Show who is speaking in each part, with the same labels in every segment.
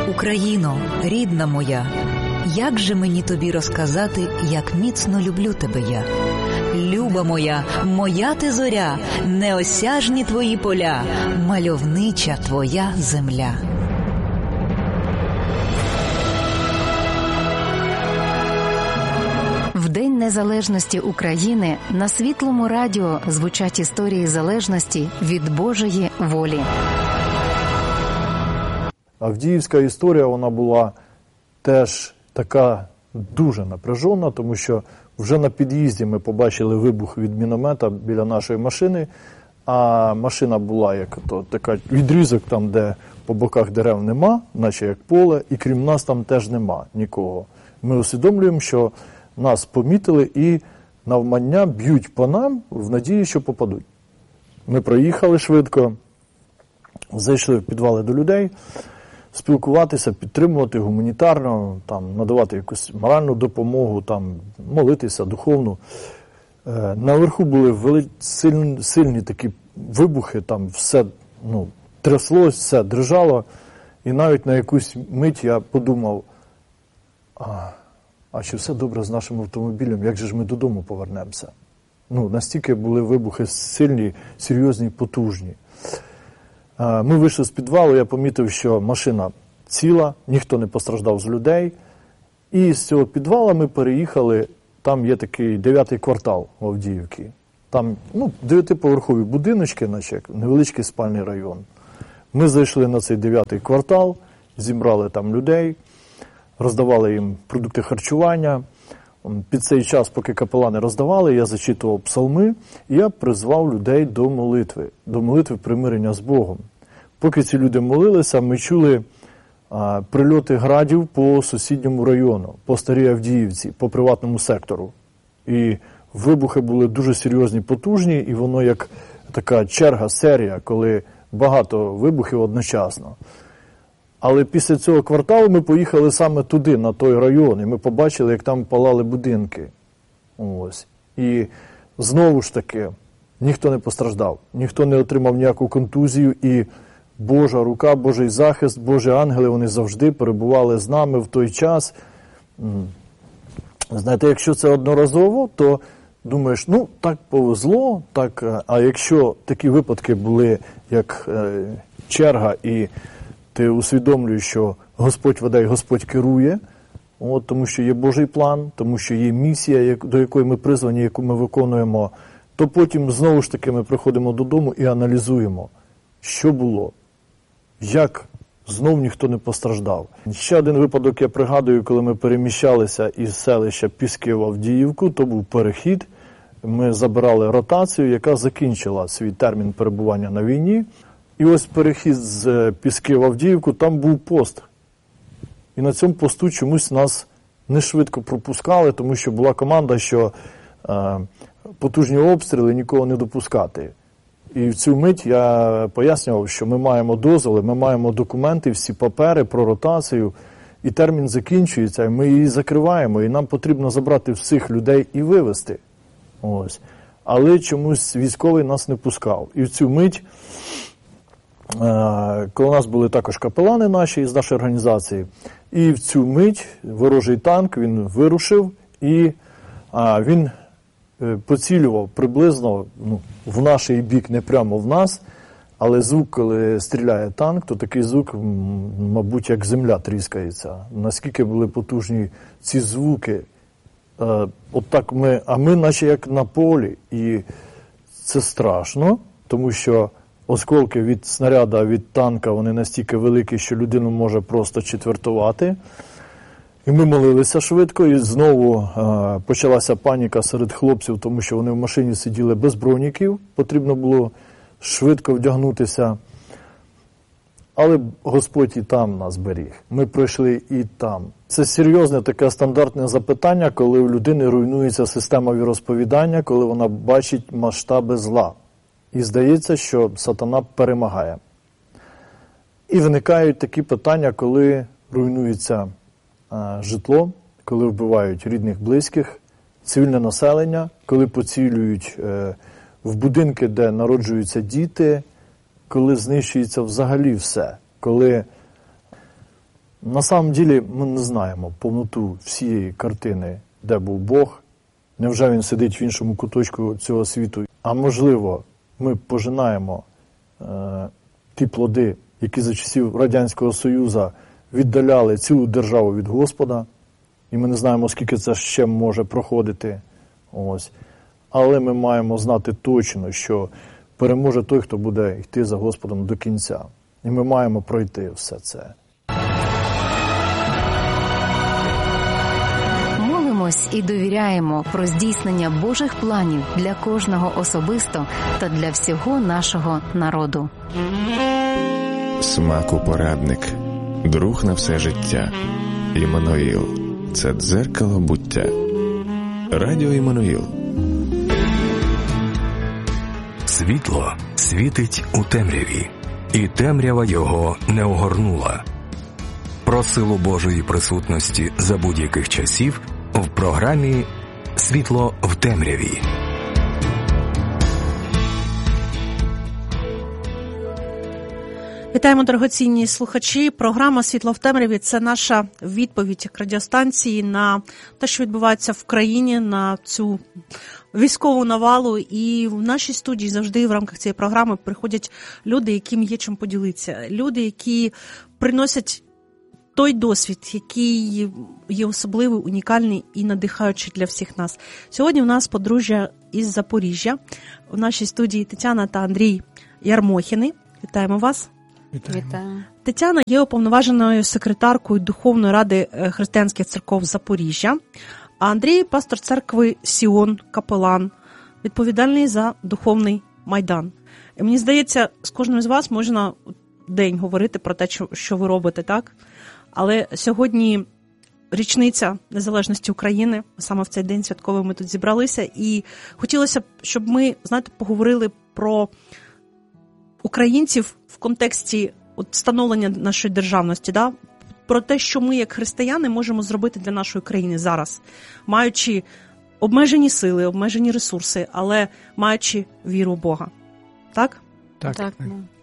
Speaker 1: Україно, рідна моя, як же мені тобі розказати, як міцно люблю тебе я? Люба моя, моя ти зоря, неосяжні твої поля, мальовнича твоя земля.
Speaker 2: В День Незалежності України на Світлому радіо звучать історії залежності від Божої волі.
Speaker 3: Авдіївська історія, вона була теж така дуже напряжена, тому що вже на під'їзді ми побачили вибух від міномета біля нашої машини, а машина була як то така відрізок там, де по боках дерев нема, наче як поле, і крім нас там теж нема нікого. Ми усвідомлюємо, що нас помітили і навмання б'ють по нам в надії, що попадуть. Ми проїхали швидко, зайшли в підвали до людей, спілкуватися, підтримувати гуманітарно, там, надавати якусь моральну допомогу, там, молитися духовно. Наверху були сильні такі вибухи, там все тряслось, все дрижало. І навіть на якусь мить я подумав, а чи все добре з нашим автомобілем, як же ж ми додому повернемося? Настільки були вибухи сильні, серйозні, потужні. Ми вийшли з підвалу, я помітив, що машина ціла, ніхто не постраждав з людей. І з цього підвала ми переїхали, там є такий 9-й квартал в Авдіївці. Там 9-поверхові будиночки, наче невеличкий спальний район. Ми зайшли на цей 9-й квартал, зібрали там людей, роздавали їм продукти харчування. Під цей час, поки капелани роздавали, я зачитував псалми, і я призвав людей до молитви примирення з Богом. Поки ці люди молилися, ми чули прильоти градів по сусідньому району, по Старій Авдіївці, по приватному сектору. І вибухи були дуже серйозні, потужні, і воно як така черга, серія, коли багато вибухів одночасно. Але після цього кварталу ми поїхали саме туди, на той район, і ми побачили, як там палали будинки. Ось. І знову ж таки, ніхто не постраждав, ніхто не отримав ніяку контузію, і Божа рука, Божий захист, Божі ангели, вони завжди перебували з нами в той час. Знаєте, якщо це одноразово, то думаєш, так повезло, так, а якщо такі випадки були, як черга, і ти усвідомлюєш, що Господь веде і Господь керує, тому що є Божий план, тому що є місія, до якої ми призвані, яку ми виконуємо, то потім знову ж таки ми приходимо додому і аналізуємо, що було, як знов ніхто не постраждав. Ще один випадок я пригадую, коли ми переміщалися із селища Піски в Авдіївку, то був перехід, ми забирали ротацію, яка закінчила свій термін перебування на війні. І ось перехід з Піски в Авдіївку, там був пост. І на цьому посту чомусь нас не швидко пропускали, тому що була команда, що потужні обстріли нікого не допускати. І в цю мить я пояснював, що ми маємо дозволи, ми маємо документи, всі папери про ротацію, і термін закінчується, і ми її закриваємо, і нам потрібно забрати всіх людей і вивезти. Ось. Але чомусь військовий нас не пускав. І в цю мить, коли у нас були також капелани наші з нашої організації, і в цю мить ворожий танк, він вирушив, і він поцілював приблизно в наш бік, не прямо в нас, але звук, коли стріляє танк, то такий звук, мабуть, як земля тріскається. Наскільки були потужні ці звуки. Ми наче як на полі, і це страшно, тому що осколки від снаряда, від танка, вони настільки великі, що людину може просто четвертувати. І ми молилися швидко, і знову почалася паніка серед хлопців, тому що вони в машині сиділи без броніків, потрібно було швидко вдягнутися. Але Господь і там нас беріг. Ми пройшли і там. Це серйозне таке стандартне запитання, коли у людини руйнується система віросповідання, коли вона бачить масштаби зла. І здається, що сатана перемагає. І виникають такі питання, коли руйнується житло, коли вбивають рідних, близьких, цивільне населення, коли поцілюють в будинки, де народжуються діти, коли знищується взагалі все, коли На самом ділі ми не знаємо повноту всієї картини, де був Бог. Невже він сидить в іншому куточку цього світу? А можливо, ми пожинаємо ті плоди, які за часів Радянського Союзу віддаляли цілу державу від Господа. І ми не знаємо, скільки це ще може проходити. Ось. Але ми маємо знати точно, що переможе той, хто буде йти за Господом до кінця. І ми маємо пройти все це.
Speaker 2: Молимось і довіряємо про здійснення Божих планів для кожного особисто та для всього нашого народу.
Speaker 4: Смаку порадник, друг на все життя. Іммануїл – це дзеркало буття. Радіо Іммануїл.
Speaker 5: Світло світить у темряві, і темрява його не огорнула. Про силу Божої присутності за будь-яких часів в програмі «Світло в темряві».
Speaker 6: Вітаємо, дорогоцінні слухачі. Програма «Світло в темряві» – це наша відповідь як радіостанції на те, що відбувається в країні, на цю військову навалу. І в нашій студії завжди в рамках цієї програми приходять люди, яким є чим поділитися. Люди, які приносять той досвід, який є особливий, унікальний і надихаючий для всіх нас. Сьогодні у нас подружжя із Запоріжжя. В нашій студії Тетяна та Андрій Ярмохіни. Вітаємо вас.
Speaker 7: Вітаю.
Speaker 6: Тетяна є уповноваженою секретаркою Духовної ради християнських церков Запоріжжя, а Андрій – пастор церкви Сіон, капелан, відповідальний за Духовний Майдан. І мені здається, з кожним з вас можна день говорити про те, що ви робите, так? Але сьогодні річниця незалежності України, саме в цей день святковий ми тут зібралися, і хотілося б, щоб ми, знаєте, поговорили про українців в контексті становлення нашої державності, да? Про те, що ми, як християни, можемо зробити для нашої країни зараз, маючи обмежені сили, обмежені ресурси, але маючи віру в Бога. Так?
Speaker 7: Так.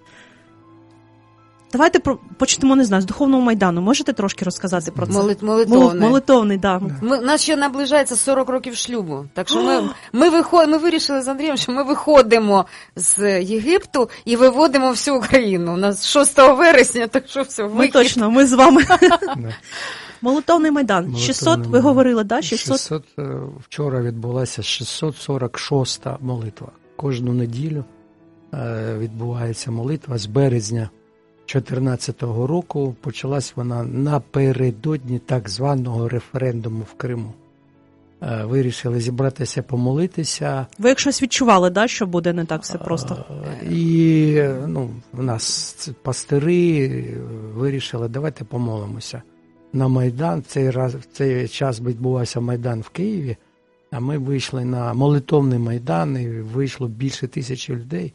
Speaker 6: Давайте почнемо, не знаю, з Духовного Майдану. Можете трошки розказати про це?
Speaker 7: Молитовний,
Speaker 6: да.
Speaker 7: У нас ще наближається 40 років шлюбу. Так що ми вирішили з Андрієм, що ми виходимо з Єгипту і виводимо всю Україну. У нас 6 вересня, так що все, вихід.
Speaker 6: Ми точно, ми з вами. Молитовний Майдан. 600, ви говорили, да?
Speaker 8: 600, вчора відбулася 646-та молитва. Кожну неділю відбувається молитва з березня 2014 року. Почалась вона напередодні так званого референдуму в Криму. Вирішили зібратися, помолитися.
Speaker 6: Ви як щось відчували, да, що буде не так все просто?
Speaker 8: І в нас пастири вирішили, давайте помолимося на Майдан. В цей час відбувався Майдан в Києві, а ми вийшли на молитовний Майдан, і вийшло більше 1000 людей.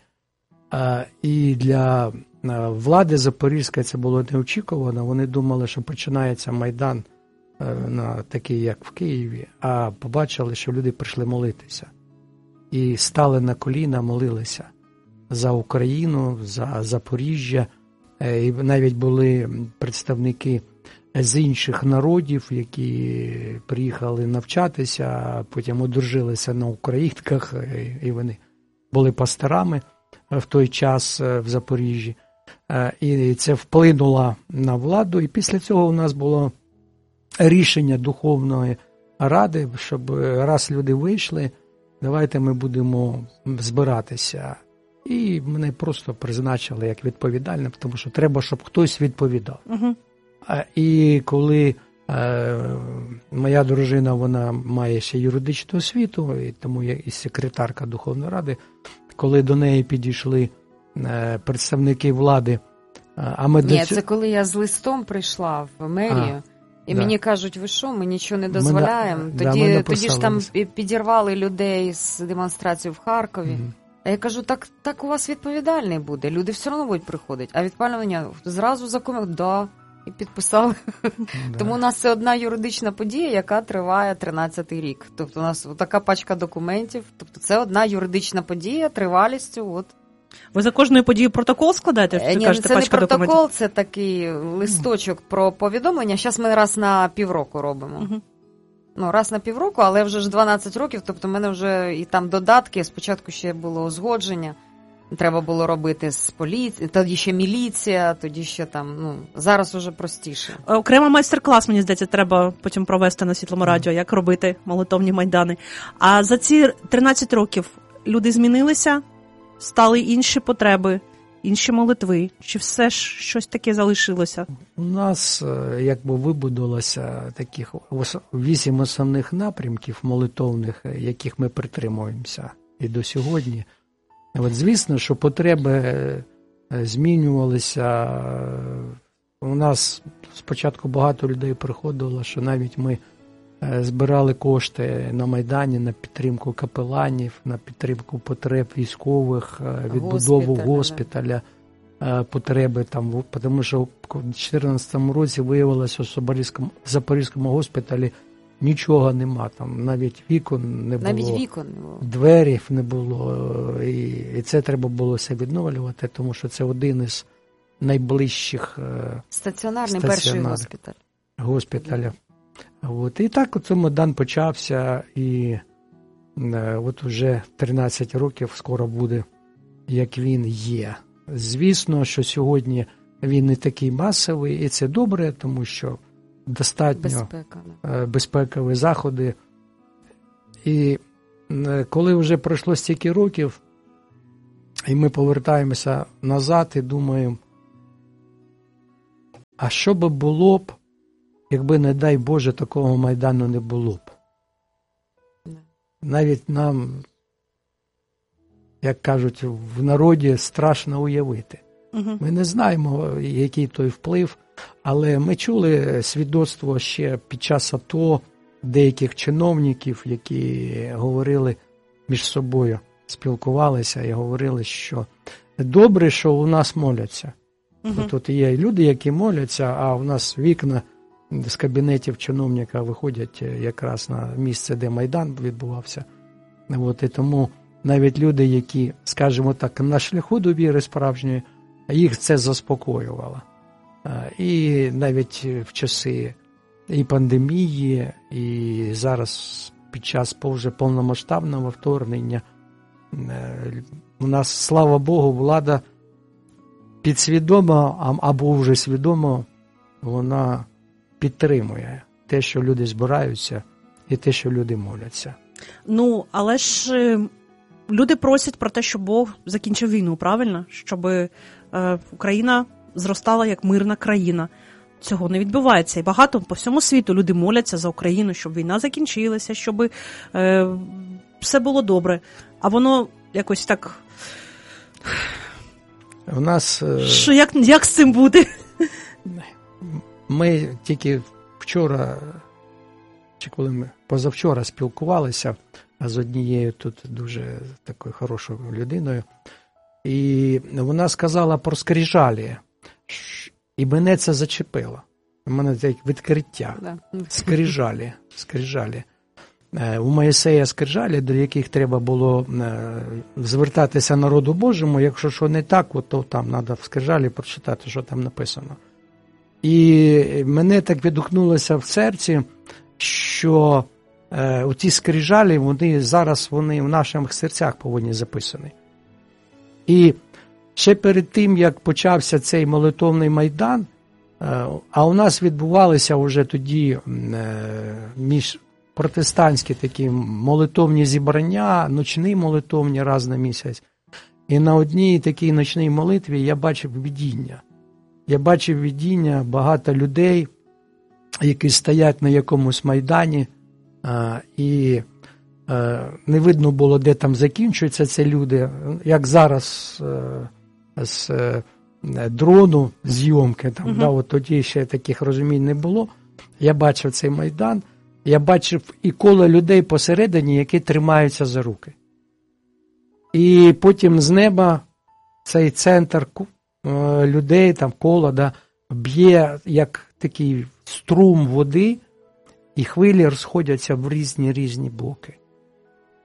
Speaker 8: І для влади Запорізької це було неочікувано. Вони думали, що починається Майдан такий, як в Києві, а побачили, що люди прийшли молитися. І стали на коліна, молилися за Україну, за Запоріжжя. І навіть були представники з інших народів, які приїхали навчатися, а потім одружилися на українках, і вони були пасторами в той час в Запоріжжі. І це вплинуло на владу. І після цього у нас було рішення Духовної ради, щоб раз люди вийшли, давайте ми будемо збиратися. І мене просто призначили як відповідальним, тому що треба, щоб хтось відповідав. Угу. І коли моя дружина, вона має ще юридичну освіту, і тому я і секретарка Духовної ради, коли до неї підійшли представники влади.
Speaker 7: Це коли я з листом прийшла в мерію, і мені кажуть, ви що, ми нічого не дозволяємо. Тоді ж там підірвали людей з демонстрацією в Харкові. А я кажу, так у вас відповідальний буде, люди все одно будуть приходити. А відпалювання зразу закон, і підписали. Тому у нас це одна юридична подія, яка триває 13-й рік. Тобто у нас така пачка документів, тобто це одна юридична подія тривалістю
Speaker 6: Ви за кожною подією протокол складаєте?
Speaker 7: Ні,
Speaker 6: кажете,
Speaker 7: це не протокол, це такий листочок про повідомлення. Зараз ми раз на півроку робимо. Угу. Ну, раз на півроку, але вже ж 12 років, тобто в мене вже і там додатки, спочатку ще було узгодження, треба було робити з поліції, тоді ще міліція, тоді ще там, ну, зараз уже простіше.
Speaker 6: Окремо майстер-клас, мені здається, треба потім провести на Світлому радіо, як робити молитовні майдани. А за ці 13 років люди змінилися, стали інші потреби, інші молитви? Чи все ж щось таке залишилося?
Speaker 8: У нас якби вибудувалося таких 8 основних напрямків молитовних, яких ми притримуємося і до сьогодні. От, звісно, що потреби змінювалися. У нас спочатку багато людей приходило, що навіть ми збирали кошти на Майдані на підтримку капеланів, на підтримку потреб військових, відбудову госпіталя, потреби там, тому що в 2014 році виявилося, що в Запорізькому госпіталі нічого нема, там навіть вікон не було, дверів не було, і це треба було все відновлювати, тому що це один із найближчих
Speaker 7: стаціонарний перший
Speaker 8: госпіталів. От. І так оце Майдан почався, і от уже 13 років скоро буде, як він є. Звісно, що сьогодні він не такий масовий, і це добре, тому що достатньо безпекові заходи. І коли вже пройшло стільки років, і ми повертаємося назад і думаємо, а що би було б, якби, не дай Боже, такого Майдану не було б. Навіть нам, як кажуть, в народі страшно уявити. Ми не знаємо, який той вплив, але ми чули свідоцтво ще під час АТО деяких чиновників, які говорили між собою, спілкувалися і говорили, що добре, що у нас моляться. Тут є люди, які моляться, а у нас вікна з кабінетів чиновника виходять якраз на місце, де Майдан відбувався. От, і тому навіть люди, які, скажімо так, на шляху до віри справжньої, їх це заспокоювало. І навіть в часи і пандемії, і зараз під час вже повномасштабного вторгнення у нас, слава Богу, влада підсвідомо або вже свідомо вона підтримує те, що люди збираються, і те, що люди моляться.
Speaker 6: Ну, але ж люди просять про те, щоб Бог закінчив війну, правильно? Щоб Україна зростала як мирна країна. Цього не відбувається. І багато по всьому світу люди моляться за Україну, щоб війна закінчилася, щоб все було добре. А воно якось так...
Speaker 8: У нас...
Speaker 6: Що, як з цим бути?
Speaker 8: Ми тільки вчора, чи коли ми позавчора спілкувалися з однією тут дуже такою хорошою людиною, і вона сказала про скрижалі, і мене це зачепило. У мене це відкриття. Скрижалі. У Моїсея скрижалі, до яких треба було звертатися народу Божому, якщо що не так, то там треба в скрижалі прочитати, що там написано. І мене так відгукнулося в серці, що у ті скрижалі, вони зараз в наших серцях повинні записані. І ще перед тим, як почався цей молитовний майдан, а у нас відбувалися вже тоді міжпротестантські такі молитовні зібрання, ночні молитовні раз на місяць. І на одній такій ночній молитві я бачив видіння. Я бачив видіння багато людей, які стоять на якомусь майдані, і не видно було, де там закінчуються ці люди. Як зараз з дрону зйомки, там, от тоді ще таких розумінь не було. Я бачив цей майдан, я бачив і коло людей посередині, які тримаються за руки. І потім з неба цей центр людей, там коло, б'є як такий струм води, і хвилі розходяться в різні боки.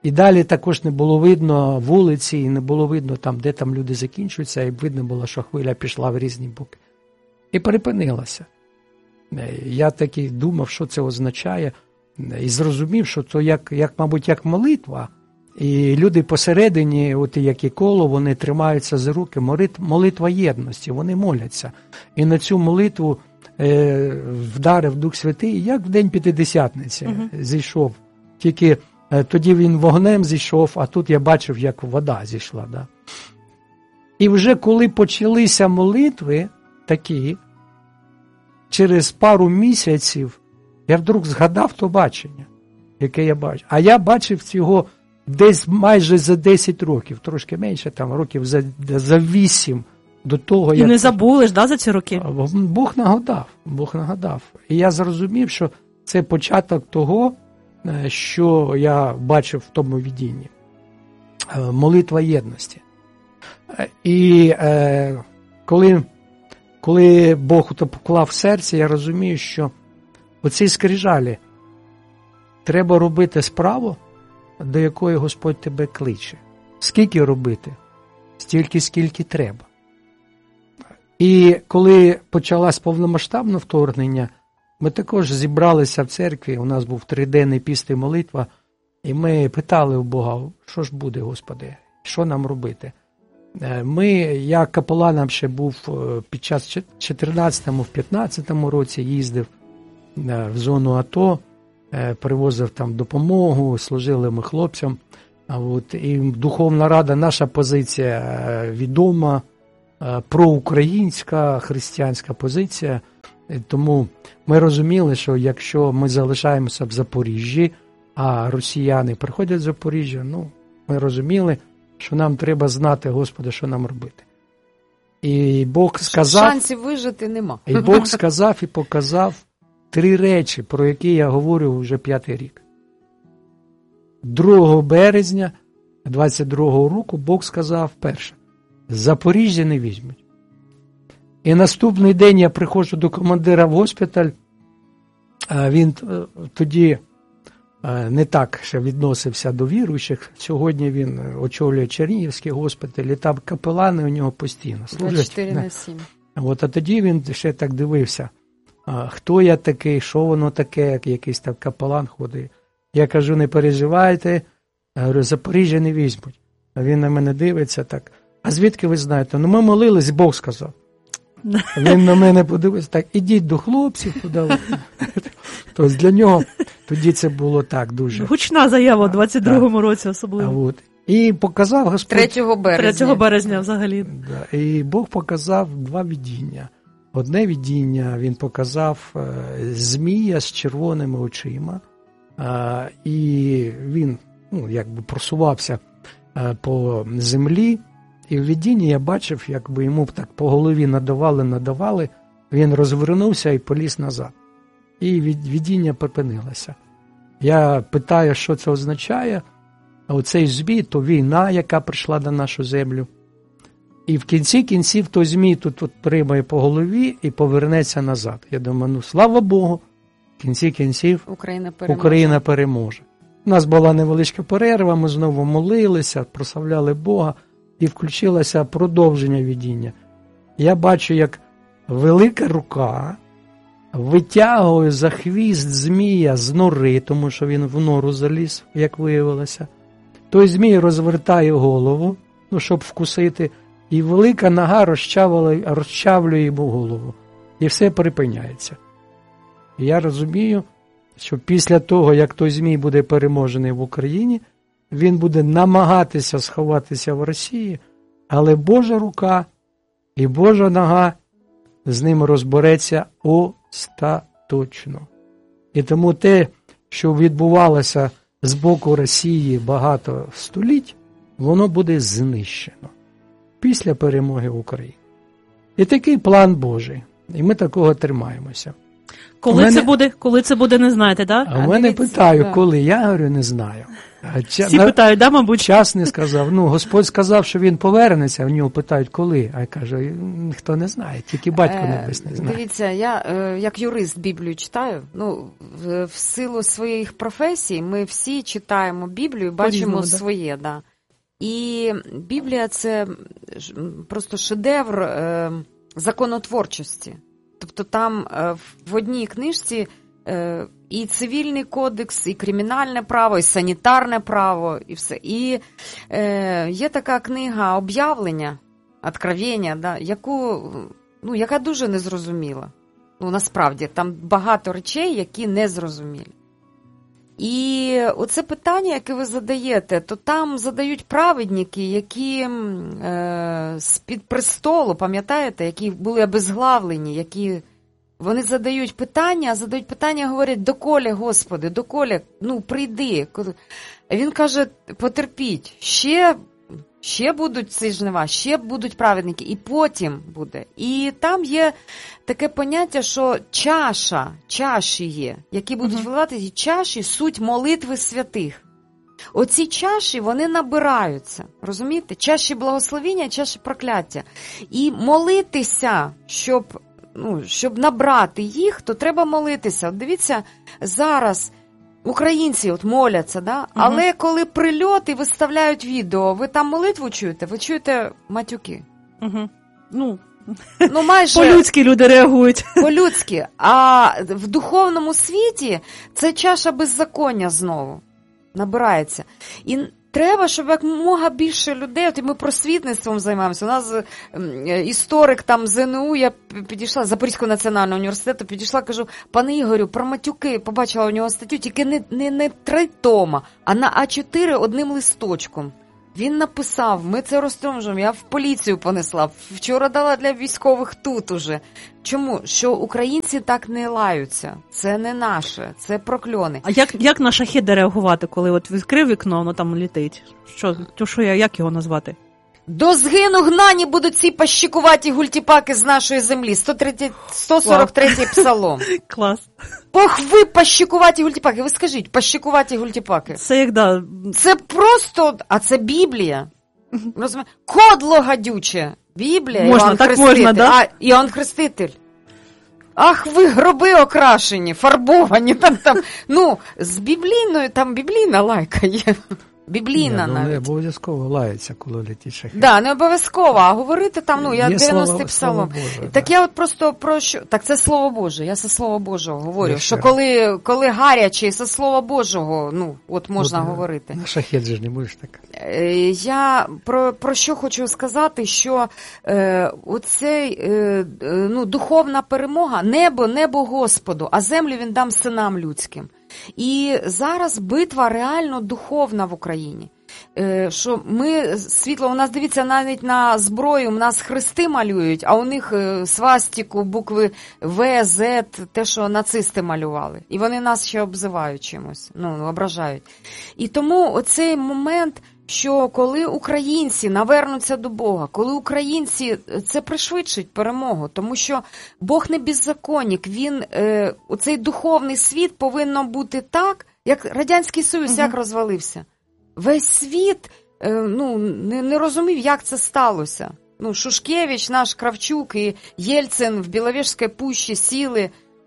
Speaker 8: І далі також не було видно вулиці, і не було видно там, де там люди закінчуються, і видно було, що хвиля пішла в різні боки. І припинилася. Я таки думав, що це означає, і зрозумів, що це мабуть, як молитва. І люди посередині, от як і коло, вони тримаються за руки, молитва єдності, вони моляться. І на цю молитву вдарив Дух Святий, як в День П'ятидесятниці зійшов. Тільки тоді він вогнем зійшов, а тут я бачив, як вода зійшла. Да? І вже коли почалися молитви такі, через пару місяців я вдруг згадав то бачення, яке я бачив. А я бачив цього десь майже за 10 років, трошки менше, там років за 8 до того.
Speaker 6: І не забули ж, да, за ці роки?
Speaker 8: Бог нагадав. І я зрозумів, що це початок того, що я бачив в тому видінні. Молитва єдності. І коли Бог то поклав в серце, я розумію, що оці скрижалі треба робити справу, до якої Господь тебе кличе. Скільки робити? Стільки, скільки треба. І коли почалось повномасштабне вторгнення, ми також зібралися в церкві, у нас був 3-денний піст і молитва, і ми питали у Бога, що ж буде, Господи, що нам робити? Я капеланом ще був під час 14-15 році, їздив в зону АТО, привозив там допомогу, служили ми хлопцям. І Духовна Рада, наша позиція відома, проукраїнська, християнська позиція. Тому ми розуміли, що якщо ми залишаємося в Запоріжжі, а росіяни приходять в Запоріжжя, ми розуміли, що нам треба знати, Господи, що нам робити. І Бог сказав...
Speaker 7: Шансів вижити нема.
Speaker 8: І Бог сказав і показав 3 речі, про які я говорю вже 5-й рік. 2 березня 22-го року Бог сказав перше: Запоріжжя не візьмуть. І наступний день я приходжу до командира в госпіталь, він тоді не так ще відносився до віруючих. Сьогодні він очолює Чернігівський госпіталь, і там капелани у нього постійно служать.
Speaker 7: 24/7.
Speaker 8: А тоді він ще так дивився, хто я такий, що воно таке, як якийсь там капелан ходить. Я кажу, не переживайте, говорю, Запоріжжя не візьмуть. А він на мене дивиться так, а звідки ви знаєте? Ми молились, Бог сказав. Він на мене подивився, так, ідіть до хлопців туди. Тобто для нього тоді це було так дуже.
Speaker 6: Гучна заява у 22-му році особливо.
Speaker 8: І показав Господь.
Speaker 7: 3
Speaker 6: березня взагалі.
Speaker 8: Да, і Бог показав 2 видіння. Одне видіння він показав змія з червоними очима. І він просувався по землі. І в видінні я бачив, якби йому так по голові надавали, він розвернувся і поліз назад. І видіння припинилося. Я питаю, що це означає. А оцей змій – то війна, яка прийшла на нашу землю. І в кінці кінців той змій тут приймає по голові і повернеться назад. Я думаю, слава Богу, в кінці кінців Україна переможе. У нас була невеличка перерва, ми знову молилися, прославляли Бога. І включилося продовження видіння. Я бачу, як велика рука витягує за хвіст змія з нори, тому що він в нору заліз, як виявилося. Той змій розвертає голову, щоб вкусити, і велика нога розчавлює йому голову. І все припиняється. І я розумію, що після того, як той змій буде переможений в Україні, він буде намагатися сховатися в Росії, але Божа рука і Божа нога з ним розбереться остаточно. І тому те, що відбувалося з боку Росії багато століть, воно буде знищено після перемоги в Україні. І такий план Божий. І ми такого тримаємося.
Speaker 6: Коли це буде, не знаєте, так?
Speaker 8: А в мене питаю, коли? Я говорю, не знаю.
Speaker 6: Всі питають, да, мабуть?
Speaker 8: Час не сказав. Господь сказав, що він повернеться, в нього питають, коли. А я кажу, ніхто не знає, тільки Батько Небесний знає.
Speaker 7: Дивіться, я як юрист Біблію читаю, в силу своїх професій ми всі читаємо Біблію, бачимо своє, да. І Біблія – це просто шедевр законотворчості. Тобто там в одній книжці і цивільний кодекс, і кримінальне право, і санітарне право, і все. І є така книга «Об'явлення», «Откровення», да, яка дуже незрозуміла. Насправді, там багато речей, які незрозумілі. І оце питання, яке ви задаєте, то там задають праведники, які з-під престолу, пам'ятаєте, які були обезглавлені, які вони задають питання, говорять, доколи, Господи, доколи, прийди. Він каже, потерпіть, ще будуть ці жнива, ще будуть праведники, і потім буде. І там є таке поняття, що чаші є, які будуть виливатися, чаші – суть молитви святих. Оці чаші, вони набираються, розумієте? Чаші благословіння, чаші прокляття. І молитися, щоб набрати їх, то треба молитися. От дивіться, зараз українці моляться, да? Але коли прильот і виставляють відео, ви там молитву чуєте? Ви чуєте матюки? Майже
Speaker 6: по-людськи люди реагують.
Speaker 7: По-людськи. А в духовному світі це чаша беззаконня знову набирається. І треба, щоб якомога більше людей, от ми просвітництвом займаємося. У нас історик там ЗНУ, я підійшла, Запорізького національного університету, підійшла, кажу, пане Ігорю, про матюки, побачила у нього статтю, тільки не 3 тома, а на А4 одним листочком. Він написав, ми це розтромжуємо, я в поліцію понесла, вчора дала для військових тут уже. Чому? Що українці так не лаються. Це не наше, це прокльони.
Speaker 6: А як на шахеди реагувати, коли відкрив вікно, воно там літить? Як його назвати?
Speaker 7: До згину гнані будуть ці пащикуваті гультіпаки з нашої землі. 143-й псалом.
Speaker 6: Клас.
Speaker 7: Ох, ви пащикуваті гультіпаки. Ви скажіть, пащикуваті гультіпаки.
Speaker 6: Це як, да.
Speaker 7: Це просто, а це Біблія. Кодло гадюче. Біблія,
Speaker 6: можна,
Speaker 7: Іван
Speaker 6: так
Speaker 7: Хреститель.
Speaker 6: Можна, да?
Speaker 7: Іван Хреститель. Ах, ви гроби окрашені, фарбовані. З біблійною, там біблійна лайка є. Біблійна навіть.
Speaker 8: Не обов'язково лається, коли летить шахет.
Speaker 7: Да, не обов'язково, а говорити там, я 90-й псалом. Так я просто про що... Так це Слово Боже, я со Слова Божого говорю, що коли гаряче, со Слова Божого, можна говорити.
Speaker 8: На шахет же ж не будеш так.
Speaker 7: Я про що хочу сказати, що оцей, духовна перемога, небо Господу, а землю він дам синам людським. І зараз битва реально духовна в Україні. Що ми світло, у нас, дивіться, навіть на зброю, у нас хрести малюють, а у них свастику, букви В, З, те, що нацисти малювали. І вони нас ще обзивають чимось, ображають. І тому оцей момент, що коли українці навернуться до Бога, коли українці, це пришвидшить перемогу, тому що Бог не беззаконник, він, оцей духовний світ повинно бути так, як Радянський Союз, як розвалився. Весь світ не розумів, як це сталося. Шушкевич, наш Кравчук і Єльцин в Біловежській пущі сіли,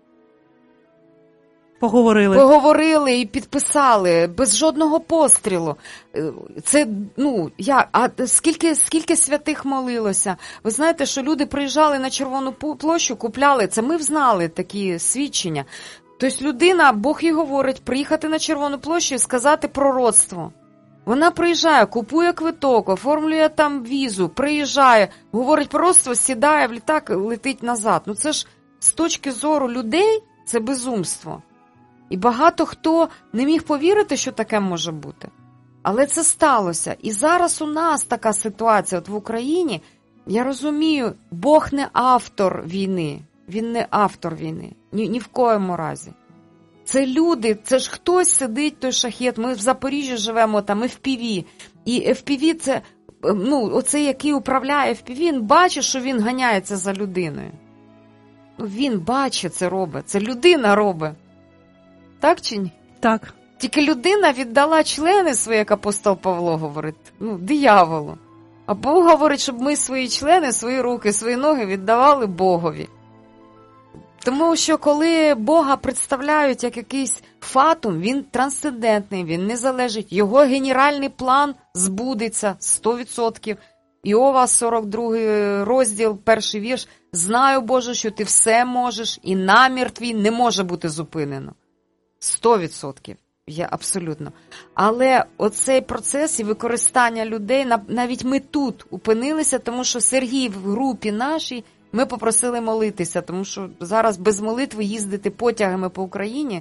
Speaker 7: Поговорили і підписали, без жодного пострілу. Це, скільки святих молилося. Ви знаєте, що люди приїжджали на Червону площу, купляли, це ми знали такі свідчення. Тобто людина, Бог їй говорить, приїхати на Червону площу і сказати пророцтво. Вона приїжджає, купує квиток, оформлює там візу, приїжджає, говорить пророцтво, сідає в літак, летить назад. Це ж з точки зору людей це безумство. І багато хто не міг повірити, що таке може бути. Але це сталося. І зараз у нас така ситуація в Україні. Я розумію, Бог не автор війни. Він не автор війни. Ні в коєму разі. Це люди, це ж хтось сидить, той шахет. Ми в Запоріжжі живемо, там FPV. І FPV це, оцей, який управляє FPV, він бачить, що він ганяється за людиною. Він бачить це робить. Це людина робить. Так чи ні?
Speaker 6: Так.
Speaker 7: Тільки людина віддала члени свої, як апостол Павло говорить, дияволу. А Бог говорить, щоб ми свої члени, свої руки, свої ноги віддавали Богові. Тому що коли Бога представляють як якийсь фатум, він трансцендентний, він не залежить. Його генеральний план збудеться 100%. Іова, 42 розділ, 1 вірш. «Знаю, Боже, що ти все можеш, і намір твій не може бути зупинено». 100%. Я абсолютно. Але оцей процес і використання людей, навіть ми тут опинилися, тому що Сергій в групі нашій, ми попросили молитися, тому що зараз без молитви їздити потягами по Україні,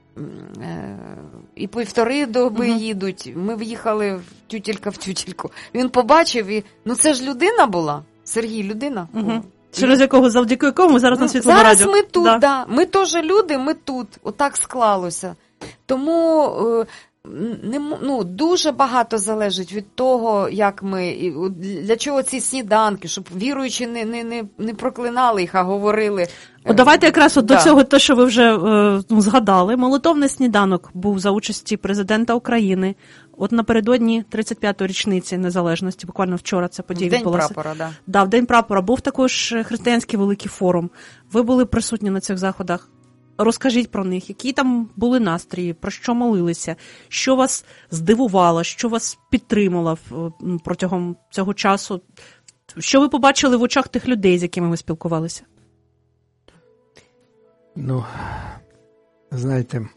Speaker 7: і 1,5 доби їдуть. Ми в'їхали в тютельку. Він побачив і, це ж людина була. Сергій, людина.
Speaker 6: Через завдяки якому зараз на Світлому радіо.
Speaker 7: Зараз ми тут, да. Ми теж люди, ми тут. Отак склалося. Тому дуже багато залежить від того, як ми, для чого ці сніданки, щоб віруючі не проклинали їх, а говорили.
Speaker 6: Давайте якраз до цього, те, що ви вже згадали. Молитовний сніданок був за участі президента України. От напередодні 35-ї річниці незалежності, буквально вчора ця подія відбулася.
Speaker 7: В День прапора,
Speaker 6: да. В День прапора. Був також християнський великий форум. Ви були присутні на цих заходах. Розкажіть про них, які там були настрої, про що молилися, що вас здивувало, що вас підтримало протягом цього часу, що ви побачили в очах тих людей, з якими ви спілкувалися?
Speaker 8: Знаєте,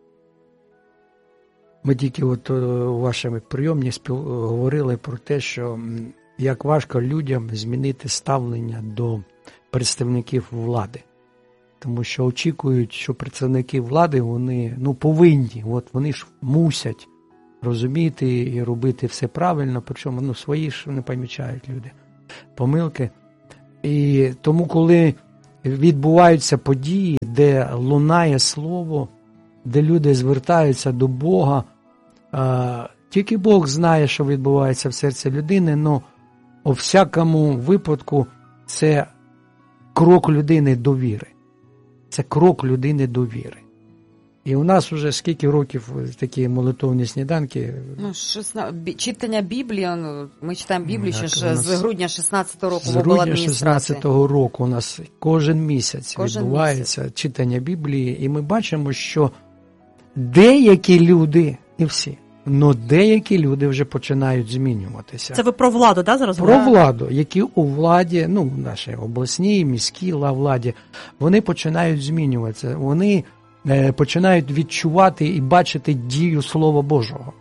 Speaker 8: ми тільки у вашому прийомі говорили про те, що як важко людям змінити ставлення до представників влади. Тому що очікують, що представники влади, вони повинні, вони ж мусять розуміти і робити все правильно, причому свої ж не помічають люди, помилки. І тому, коли відбуваються події, де лунає слово, де люди звертаються до Бога, тільки Бог знає, що відбувається в серці людини, але у всякому випадку це крок людини до віри. Це крок людини до віри. І у нас вже скільки років такі молитовні сніданки?
Speaker 7: Читання Біблії, ми читаємо Біблію ще з грудня 16-го року в
Speaker 8: обладміністрації. З грудня 16-го року у нас кожен місяць відбувається читання Біблії, і ми бачимо, що деякі люди, не всі, але деякі люди вже починають змінюватися.
Speaker 6: Це ви про владу, так, зараз?
Speaker 8: Про владу, які у владі, нашій обласній, міській владі, вони починають змінюватися. Вони починають відчувати і бачити дію Слова Божого.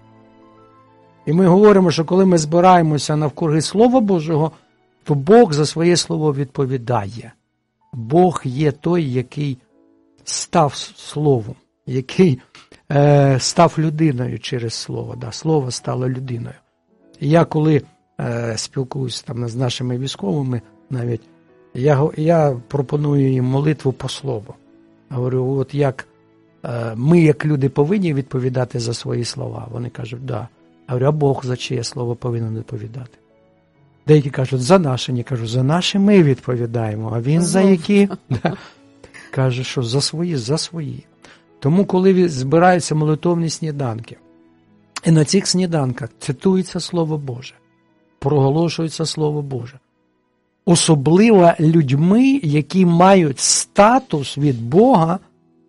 Speaker 8: І ми говоримо, що коли ми збираємося навкруги Слова Божого, то Бог за своє слово відповідає. Бог є той, який став словом, який став людиною через слово. Да, слово стало людиною. І я коли спілкуюся з нашими військовими, навіть я пропоную їм молитву по слову. Говорю, от як ми, як люди, повинні відповідати за свої слова. Вони кажуть, да. Говорю, а Бог за чиє слово повинен відповідати? Деякі кажуть, за наше. Я кажу, за наше ми відповідаємо, а він за які? Да. Каже, що за свої. Тому, коли збираються молитовні сніданки, і на цих сніданках цитується Слово Боже, проголошується Слово Боже, особливо людьми, які мають статус від Бога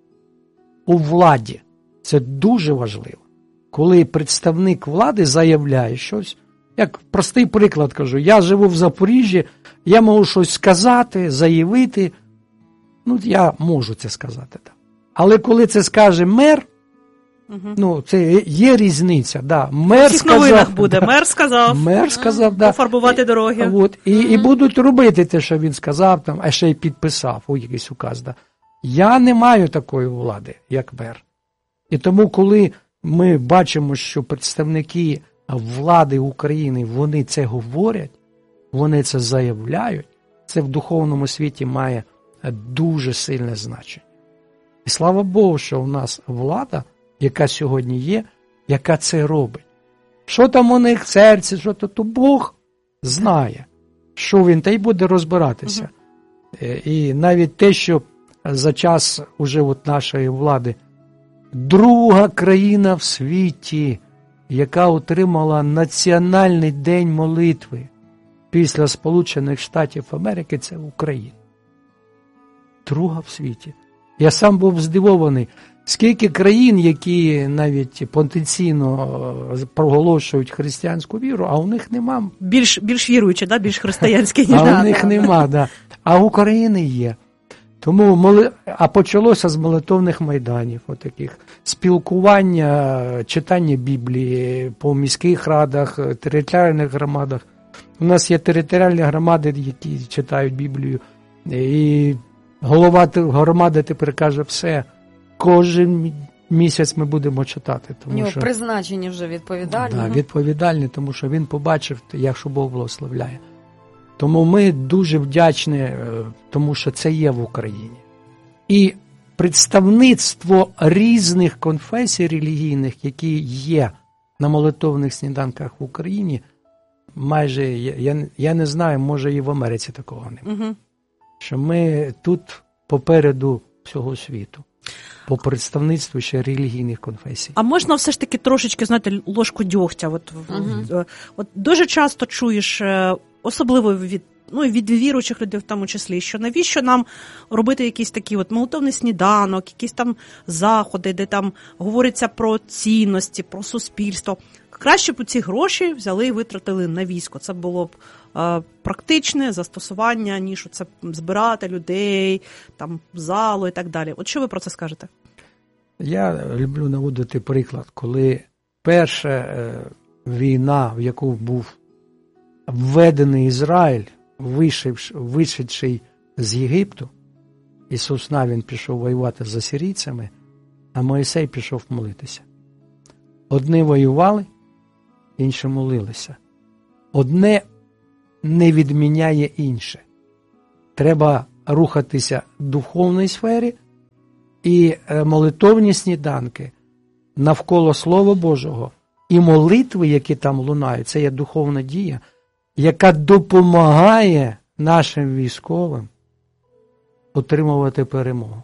Speaker 8: у владі. Це дуже важливо. Коли представник влади заявляє щось, як простий приклад кажу, я живу в Запоріжжі, я можу щось сказати, заявити, я можу це сказати, так. Але коли це скаже мер, це є різниця. Да. Мер сказав, в новинах
Speaker 6: буде. Да. Мер сказав,
Speaker 8: да.
Speaker 6: Пофарбувати дороги.
Speaker 8: І будуть робити те, що він сказав, а ще й підписав якийсь указ. Да. Я не маю такої влади, як мер. І тому, коли ми бачимо, що представники влади України, вони це говорять, вони це заявляють, це в духовному світі має дуже сильне значення. І слава Богу, що у нас влада, яка сьогодні є, яка це робить. Що там у них в серці, що то Бог знає, що він, та й буде розбиратися. І навіть те, що за час уже нашої влади друга країна в світі, яка отримала Національний день молитви після Сполучених Штатів Америки, це Україна. Друга в світі. Я сам був здивований, скільки країн, які навіть потенційно проголошують християнську віру, а у них нема.
Speaker 6: Більш віруючі, да? Більш християнські.
Speaker 8: А у них нема, да. А в Україні є. Тому а почалося з молитовних майданів, отаких спілкування, читання Біблії по міських радах, територіальних громадах. У нас є територіальні громади, які читають Біблію, і голова громади тепер каже, все, кожен місяць ми будемо читати.
Speaker 7: У нього призначені вже відповідальні.
Speaker 8: Так, відповідальні, тому що він побачив, як що Бог благословляє. Тому ми дуже вдячні, тому що це є в Україні. І представництво різних конфесій релігійних, які є на молитовних сніданках в Україні, майже, я не знаю, може і в Америці такого немає. Що ми тут попереду всього світу. По представництву ще релігійних конфесій.
Speaker 6: А можна все ж таки трошечки, знаєте, ложку дьогтя? От дуже часто чуєш, особливо від віруючих людей в тому числі, що навіщо нам робити якийсь такий молитовний сніданок, якісь там заходи, де там говориться про цінності, про суспільство. Краще б ці гроші взяли і витратили на військо. Це було б практичне застосування, ніж це збирати людей, там, залу і так далі. От що ви про це скажете?
Speaker 8: Я люблю наводити приклад, коли перша війна, в яку був введений Ізраїль, вийшовши з Єгипту, Ісус Навін пішов воювати з асирійцями, а Мойсей пішов молитися. Одні воювали, інші молилися. Одне не відміняє інше. Треба рухатися в духовній сфері, і молитовні сніданки навколо Слова Божого і молитви, які там лунають, це є духовна дія, яка допомагає нашим військовим отримувати перемогу.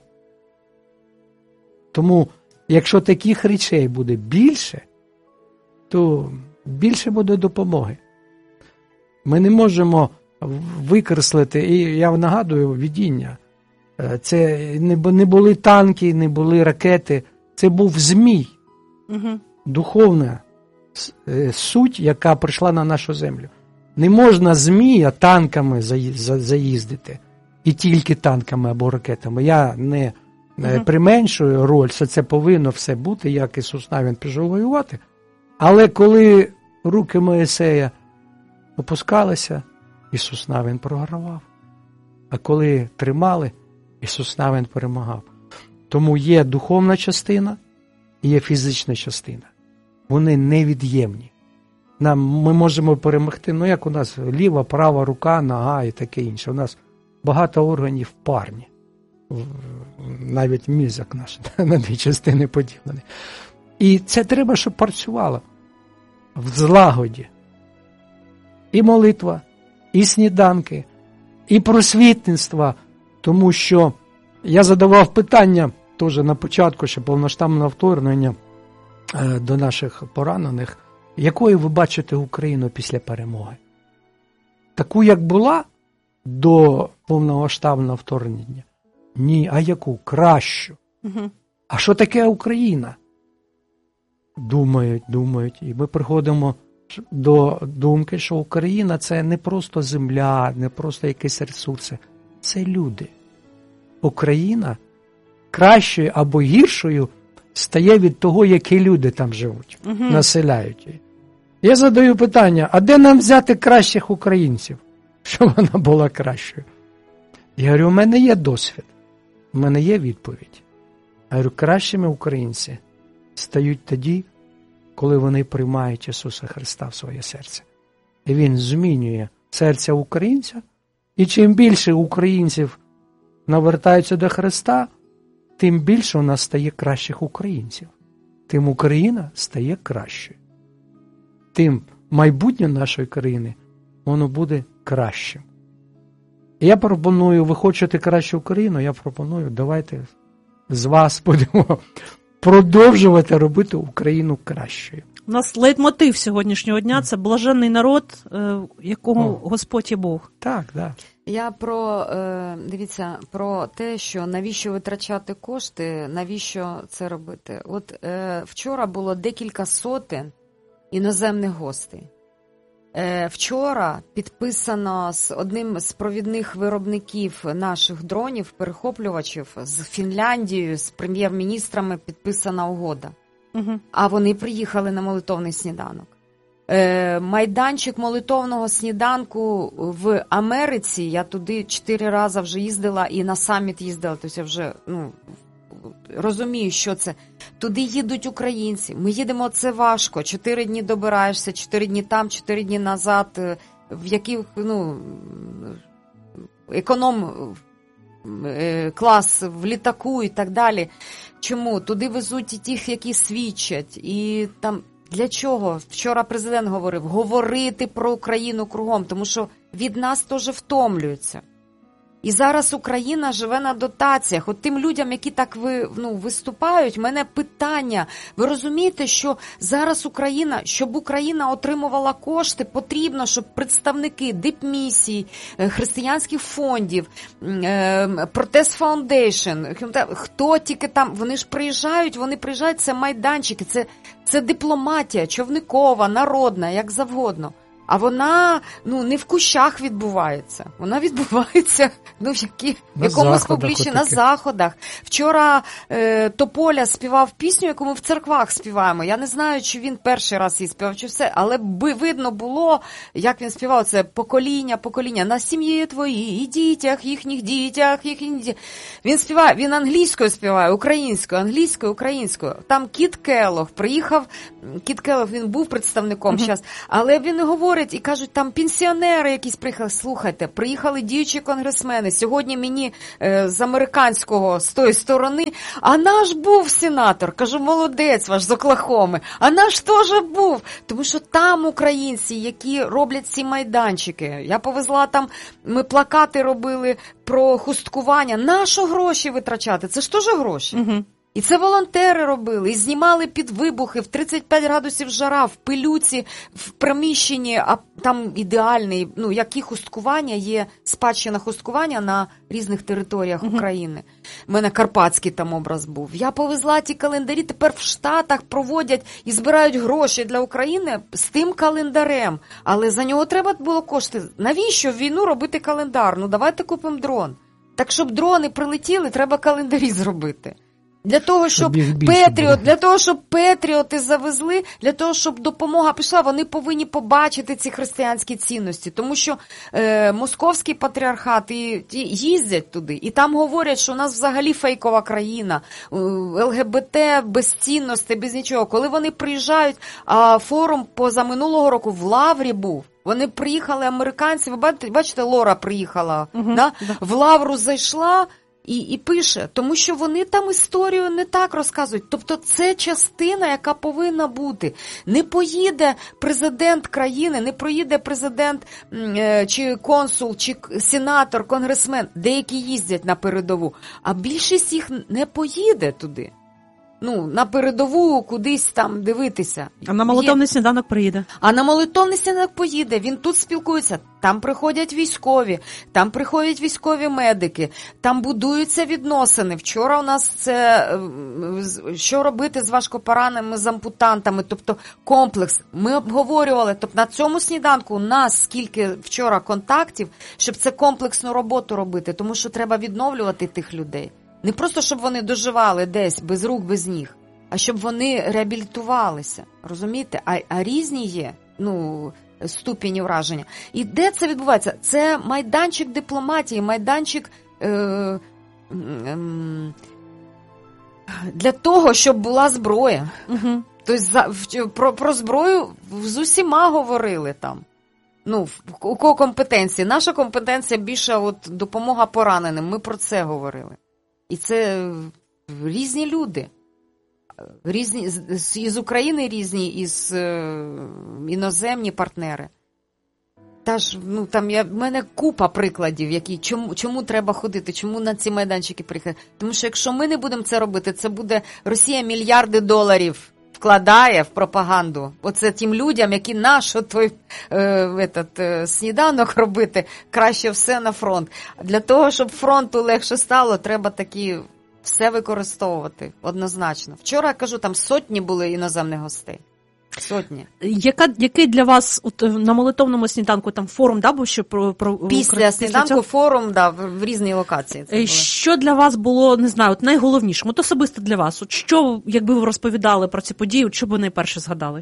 Speaker 8: Тому, якщо таких речей буде більше, то більше буде допомоги. Ми не можемо викреслити, і я нагадую видіння, це не були танки, не були ракети, це був змій, духовна суть, яка прийшла на нашу землю. Не можна змія танками заїздити, і тільки танками або ракетами. Я не применшую роль, що це повинно все бути, як Ісус Навін пішов воювати. Але коли руки Моїсея опускалися, Ісус Навін програвав. А коли тримали, Ісус Навін перемагав. Тому є духовна частина і є фізична частина. Вони невід'ємні. Ми можемо перемогти, як у нас ліва, права рука, нога і таке інше. У нас багато органів парні. Навіть мізок наш на дві частини поділений. І це треба, щоб працювало в злагоді. І молитва, і сніданки, і просвітництво. Тому що я задавав питання теж на початку, ще повноштабного вторгнення до наших поранених, якою ви бачите Україну після перемоги? Таку, як була до повномасштабного вторгнення? Ні, а яку? Кращу. А що таке Україна? Думають. І ми приходимо до думки, що Україна – це не просто земля, не просто якісь ресурси. Це люди. Україна кращою або гіршою стає від того, які люди там живуть, населяють її. Я задаю питання, а де нам взяти кращих українців, щоб вона була кращою? Я говорю, у мене є досвід, у мене є відповідь. Я говорю, кращими українці стають тоді, коли вони приймають Ісуса Христа в своє серце. І Він змінює серце українця, і чим більше українців навертаються до Христа, тим більше у нас стає кращих українців. Тим Україна стає кращою. Тим майбутнє нашої країни, воно буде кращим. І я пропоную, ви хочете кращу Україну, я пропоную, давайте з вас будемо продовжувати робити Україну кращою.
Speaker 6: У нас лейтмотив сьогоднішнього дня – це блаженний народ, якого Господь є Бог.
Speaker 8: Так, так.
Speaker 7: Я дивіться, про те, що навіщо витрачати кошти, навіщо це робити. От вчора було декілька сотень іноземних гостей. Вчора підписано з одним з провідних виробників наших дронів, перехоплювачів, з Фінляндією, з прем'єр-міністрами підписана угода. А вони приїхали на молитовний сніданок. Майданчик молитовного сніданку в Америці, я туди 4 рази вже їздила і на саміт їздила, тобто я вже розумію, що це. Туди їдуть українці, ми їдемо, це важко, 4 дні добираєшся, 4 дні там, 4 дні назад, в яких, економ клас в літаку і так далі. Чому? Туди везуть і тих, які свідчать, і там для чого? Вчора президент говорив, говорити про Україну кругом, тому що від нас теж втомлюються. І зараз Україна живе на дотаціях. От тим людям, які так виступають, в мене питання. Ви розумієте, що зараз Україна, щоб Україна отримувала кошти, потрібно, щоб представники дипмісій, християнських фондів, Протест Фаундейшн, хто тільки там, вони приїжджають, це майданчики, це дипломатія, човникова, народна, як завгодно. А вона, не в кущах відбувається. Вона відбувається, в якомусь публічному, на заходах. Вчора Тополя співав пісню, яку ми в церквах співаємо. Я не знаю, чи він перший раз її співав, чи все, але видно було, як він співав. Це покоління, на сім'ї твоїй, і дітях, їхніх дітях. Він співає, він англійською співає, українською. Там Кіт Келлог приїхав, він був представником зараз, але він говорить, і кажуть, там пенсіонери якісь приїхали. Слухайте, приїхали діючі конгресмени. Сьогодні мені з американського, з тої сторони, а наш був сенатор. Кажу, молодець ваш з Оклахоми. А наш теж був. Тому що там українці, які роблять ці майданчики. Я повезла там, ми плакати робили про хусткування. Нащо гроші витрачати? Це ж теж гроші. Угу. І це волонтери робили, і знімали під вибухи, в 35 градусів жара, в пилюці, в приміщенні, а там ідеальний, які хусткування є, спадщина хусткування на різних територіях України. У мене карпатський там образ був. Я повезла ті календарі, тепер в Штатах проводять і збирають гроші для України з тим календарем. Але за нього треба було кошти. Навіщо в війну робити календар? Давайте купимо дрон. Так, щоб дрони прилетіли, треба календарі зробити. Для того, щоб патріоти завезли, для того, щоб допомога пішла, вони повинні побачити ці християнські цінності. Тому що московський патріархат їздять туди, і там говорять, що у нас взагалі фейкова країна, ЛГБТ без цінностей, без нічого. Коли вони приїжджають, форум позаминулого року в Лаврі був, вони приїхали, американці, ви бачите, Лора приїхала, в Лавру зайшла, і пише, тому що вони там історію не так розказують. Тобто це частина, яка повинна бути. Не поїде президент країни, не проїде президент чи консул, чи сенатор, конгресмен, деякі їздять на передову, а більшість їх не поїде туди. На передову кудись там дивитися.
Speaker 6: А на молитовний сніданок приїде.
Speaker 7: А на молитовний сніданок поїде. Він тут спілкується. Там приходять військові медики. Там будуються відносини. Вчора у нас це, що робити з важкопораненими, з ампутантами. Тобто комплекс. Ми обговорювали. Тобто на цьому сніданку у нас скільки вчора контактів, щоб це комплексну роботу робити. Тому що треба відновлювати тих людей. Не просто, щоб вони доживали десь без рук, без ніг, а щоб вони реабілітувалися. Розумієте? А різні є, ступені враження. І де це відбувається? Це майданчик дипломатії, майданчик для того, щоб була зброя. Угу. Тобто про зброю з усіма говорили там. У кого компетенції? Наша компетенція більше допомога пораненим. Ми про це говорили. І це різні люди. Різні, із України різні, із іноземні партнери. в мене купа прикладів, які, чому треба ходити, чому на ці майданчики приїхати. Тому що якщо ми не будемо це робити, це буде Росія мільярди доларів вкладає в пропаганду. Оце тим людям, які той сніданок робити, краще все на фронт. Для того, щоб фронту легше стало, треба такі все використовувати однозначно. Вчора, кажу, там сотні були іноземних гостей. Сотні.
Speaker 6: Який для вас на молитовному сніданку там форум, да, був ще
Speaker 7: після сніданку форум, да, в різні локації. Це
Speaker 6: що для вас було, не знаю, найголовнішим, особисто для вас? Що, якби ви розповідали про ці події, що б ви найперше згадали?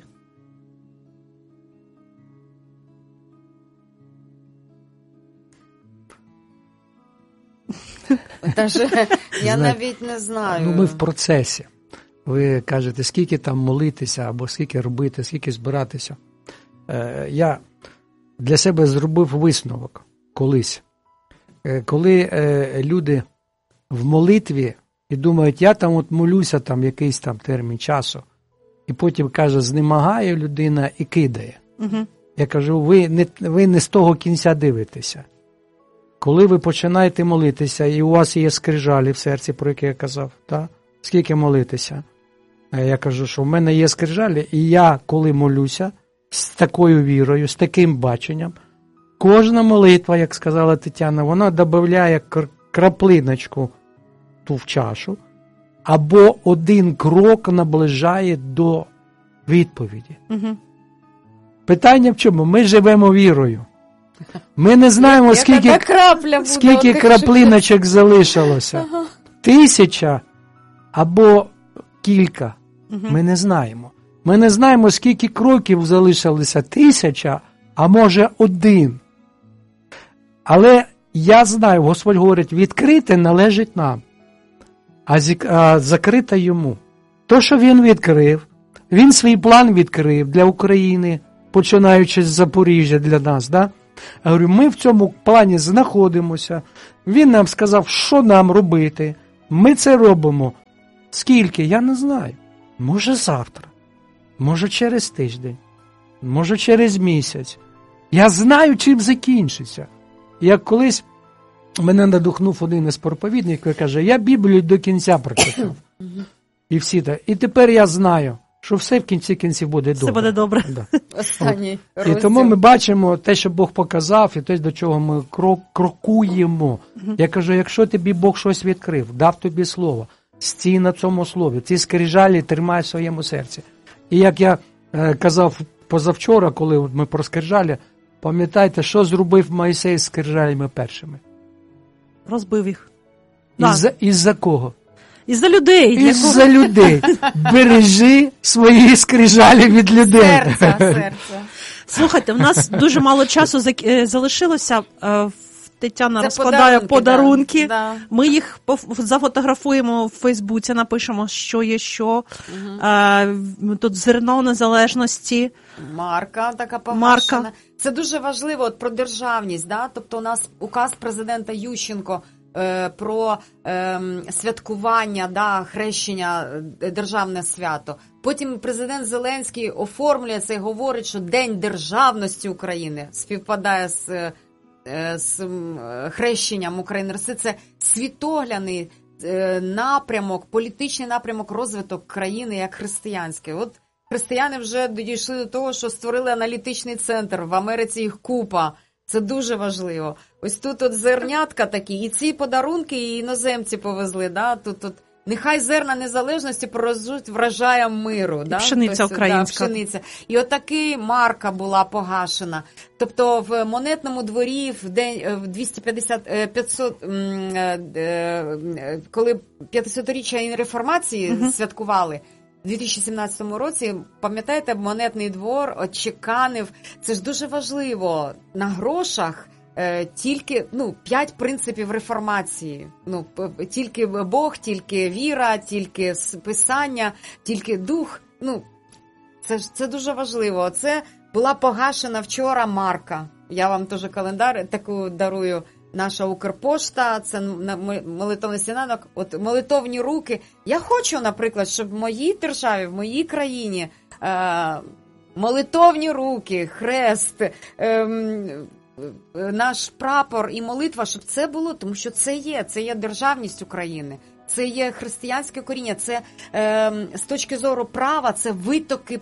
Speaker 7: Я навіть не знаю.
Speaker 8: Ми в процесі. Ви кажете, скільки там молитися, або скільки робити, скільки збиратися. Я для себе зробив висновок колись. Коли люди в молитві і думають, я там от молюся там якийсь там термін часу, і потім, каже, знемагає людина і кидає. Угу. Я кажу, ви не з того кінця дивитеся. Коли ви починаєте молитися, і у вас є скрижалі в серці, про які я казав, так? Скільки молитися? Я кажу, що в мене є скрижалі, і я, коли молюся, з такою вірою, з таким баченням, кожна молитва, як сказала Тетяна, вона додає краплиночку ту в чашу, або один крок наближає до відповіді. Угу. Питання в чому? Ми живемо вірою. Ми не знаємо, скільки краплиночок залишилося. 1000 або кілька. Ми не знаємо. Ми не знаємо, скільки кроків залишилося. 1000, а може 1. Але я знаю, Господь говорить, відкрите належить нам, а закрите йому. То, що він відкрив, він свій план відкрив для України, починаючи з Запоріжжя для нас, да? Я говорю, ми в цьому плані знаходимося. Він нам сказав, що нам робити. Ми це робимо. Скільки? Я не знаю. Може завтра. Може через тиждень. Може через місяць. Я знаю, чим закінчиться. Як колись мене надихнув один із проповідників, який каже, я Біблію до кінця прочитав. І всі так. І тепер я знаю, що все в кінці кінців буде добре.
Speaker 6: Все буде добре.
Speaker 8: Да.
Speaker 7: Останній розділ.
Speaker 8: І тому ми бачимо те, що Бог показав, і те, до чого ми крокуємо. Я кажу, якщо тобі Бог щось відкрив, дав тобі слово, стій на цьому слові, ці скрижалі тримай в своєму серці. І як я казав позавчора, коли ми про скрижалі, пам'ятайте, що зробив Мойсей з скрижалями першими?
Speaker 6: Розбив їх.
Speaker 8: Із-за кого?
Speaker 6: Із-за людей.
Speaker 8: Із-за людей. Бережи свої скрижалі від людей.
Speaker 7: Серця.
Speaker 6: Слухайте, в нас дуже мало часу залишилося. Тетяна розкладає подарунки.
Speaker 7: Да.
Speaker 6: Ми їх зафотографуємо в Фейсбуці, напишемо, що є що. Тут зерно незалежності.
Speaker 7: Марка така погашена. Це дуже важливо про державність. Да? Тобто у нас указ президента Ющенко про святкування, хрещення, державне свято. Потім президент Зеленський оформлює це і говорить, що День державності України співпадає з хрещенням України. Це світоглядний напрямок, політичний напрямок розвиток країни як християнський. От християни вже дійшли до того, що створили аналітичний центр, в Америці їх купа. Це дуже важливо. Ось тут от зернятка такі, і ці подарунки і іноземці повезли. Да? Тут нехай зерна незалежності проростуть врожаєм миру. Да?
Speaker 6: Пшениця українська.
Speaker 7: Пшениця. І отаки марка була погашена. Тобто в монетному дворі в день 500, коли 500-річчя реформації святкували, у 2017 році, пам'ятаєте, монетний двор отчеканив, це ж дуже важливо, на грошах тільки 5 принципів реформації. Тільки Бог, тільки віра, тільки писання, тільки дух. Це дуже важливо. Це була погашена вчора марка. Я вам теж календар таку дарую. Наша Укрпошта, це молитовний сніданок, от молитовні руки. Я хочу, наприклад, щоб в моїй державі, в моїй країні молитовні руки, хрест, наш прапор і молитва, щоб це було, тому що це є державність України. Це є християнське коріння, це з точки зору права, це витоки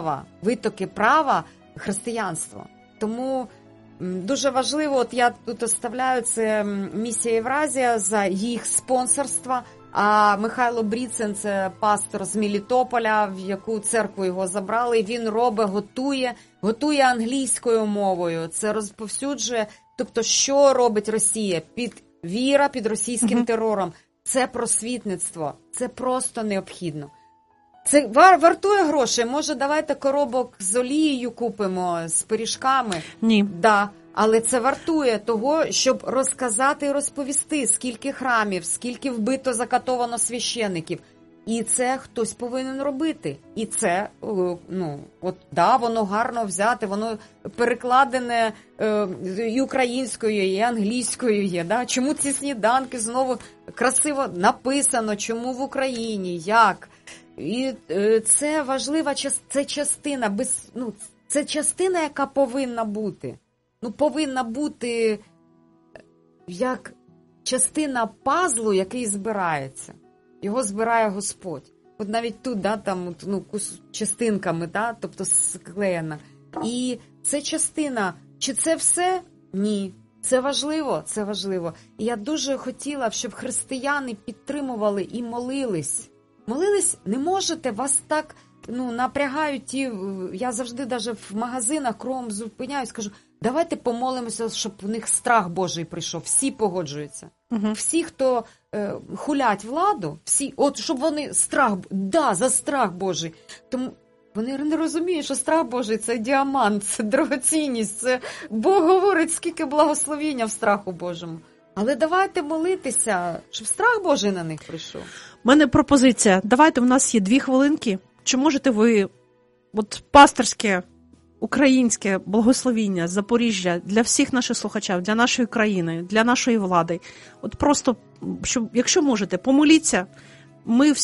Speaker 7: права християнства. Тому дуже важливо, от я тут оставляю, це місія Євразія за їх спонсорство, а Михайло Бріцин, це пастор з Мелітополя, в яку церкву його забрали, він готує англійською мовою, це розповсюджує, тобто що робить Росія? Віра під російським терором. Це просвітництво, це просто необхідно. Це вартує грошей, може давайте коробок з олією купимо, з пиріжками.
Speaker 6: Ні.
Speaker 7: Да, але це вартує того, щоб розказати і розповісти, скільки храмів, скільки вбито, закатовано священиків. І це хтось повинен робити. І це, воно гарно взяти, воно перекладене і українською, і англійською є. Да? Чому ці сніданки знову красиво написано, чому в Україні, як? І це важлива частина, це частина, яка повинна бути. Повинна бути як частина пазлу, який збирається. Його збирає Господь. От навіть тут, частинками, тобто склеєна. І це частина. Чи це все? Ні. Це важливо, це важливо. І я дуже хотіла, щоб християни підтримували і молились. Молились не можете, вас так напрягають ті, я завжди навіть в магазинах кругом зупиняюсь, кажу, давайте помолимося, щоб в них страх Божий прийшов. Всі погоджуються. Всі, хто хулять владу, всі, от щоб вони за страх Божий. Тому вони не розуміють, що страх Божий – це діамант, це дорогоцінність, це Бог говорить, скільки благословіння в страху Божому. Але давайте молитися, щоб страх Божий на них прийшов.
Speaker 6: У мене пропозиція. Давайте, в нас є 2 хвилинки. Чи можете ви пасторське, українське благословіння Запоріжжя для всіх наших слухачів, для нашої країни, для нашої влади? От просто, якщо можете, помоліться. Ми